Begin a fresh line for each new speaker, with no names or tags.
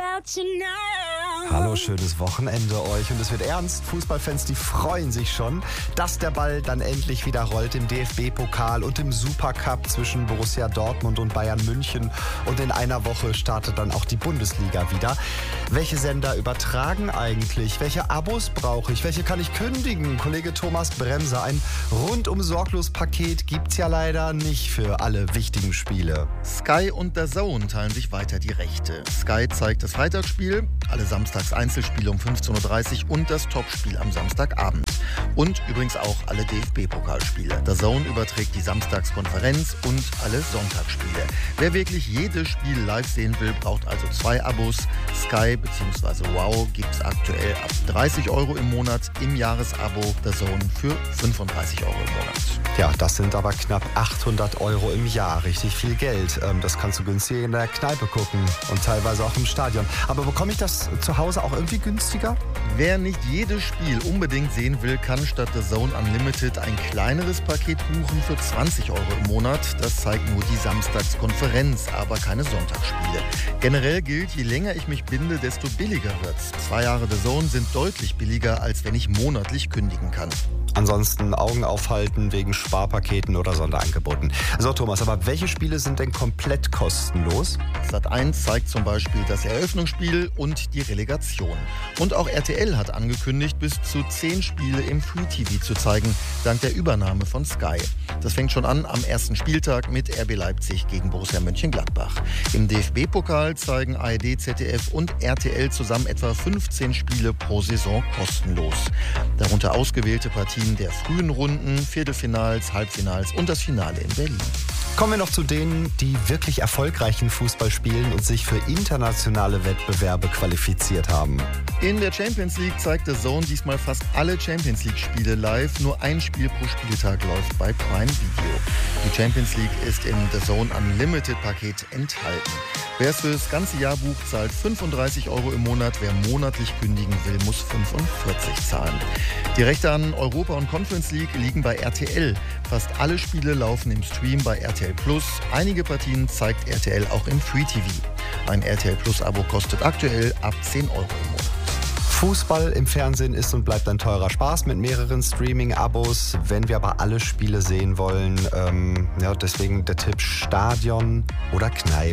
Hallo, schönes Wochenende euch und es wird ernst. Fußballfans, die freuen sich schon, dass der Ball dann endlich wieder rollt im DFB-Pokal und im Supercup zwischen Borussia Dortmund und Bayern München. Und in einer Woche startet dann auch die Bundesliga wieder. Welche Sender übertragen eigentlich? Welche Abos brauche ich? Welche kann ich kündigen? Kollege Thomas Bremser, ein rundum sorglos Paket gibt's ja leider nicht für alle wichtigen Spiele.
Sky und DAZN teilen sich weiter die Rechte. Sky zeigt das Freitagsspiel, alle samstags Einzelspiele um 15.30 Uhr und das Topspiel am Samstagabend. Und übrigens auch alle DFB-Pokalspiele. DAZN überträgt die Samstagskonferenz und alle Sonntagsspiele. Wer wirklich jedes Spiel live sehen will, braucht also 2 Abos. Sky bzw. Wow gibt es aktuell ab 30 € im Monat, im Jahresabo DAZN für 35 € im Monat.
Ja, das sind aber knapp 800 € im Jahr. Richtig viel Geld. Das kannst du günstig in der Kneipe gucken und teilweise auch im Stadion. Aber bekomme ich das zu Hause auch irgendwie günstiger?
Wer nicht jedes Spiel unbedingt sehen will, kann statt DAZN Unlimited ein kleineres Paket buchen für 20 € im Monat. Das zeigt nur die Samstagskonferenz, aber keine Sonntagsspiele. Generell gilt, je länger ich mich binde, desto billiger wird's. 2 Jahre DAZN sind deutlich billiger, als wenn ich monatlich kündigen kann.
Ansonsten Augen aufhalten wegen Sparpaketen oder Sonderangeboten. So, Thomas, aber welche Spiele sind denn komplett kostenlos?
Sat.1 zeigt zum Beispiel das Eröffnungsspiel und die Relegation. Und auch RTL hat angekündigt, bis zu 10 Spiele im Free TV zu zeigen, dank der Übernahme von Sky. Das fängt schon an am ersten Spieltag mit RB Leipzig gegen Borussia Mönchengladbach. Im DFB-Pokal zeigen ARD, ZDF und RTL zusammen etwa 15 Spiele pro Saison kostenlos. Darunter ausgewählte Partien der frühen Runden, Viertelfinals, Halbfinals und das Finale in Berlin.
Kommen wir noch zu denen, die wirklich erfolgreichen Fußball spielen und sich für internationale Wettbewerbe qualifiziert haben.
In der Champions League zeigt DAZN diesmal fast alle Champions League-Spiele live. Nur ein Spiel pro Spieltag läuft bei Prime Video. Die Champions League ist im DAZN Unlimited-Paket enthalten. Wer es für das ganze Jahr bucht, zahlt 35 € im Monat. Wer monatlich kündigen will, muss 45 zahlen. Die Rechte an Europa und Conference League liegen bei RTL. Fast alle Spiele laufen im Stream bei RTL Plus. Einige Partien zeigt RTL auch im Free TV. Ein RTL Plus Abo kostet aktuell ab 10 € im Monat.
Fußball im Fernsehen ist und bleibt ein teurer Spaß mit mehreren Streaming-Abos. Wenn wir aber alle Spiele sehen wollen, deswegen der Tipp Stadion oder Kneipe.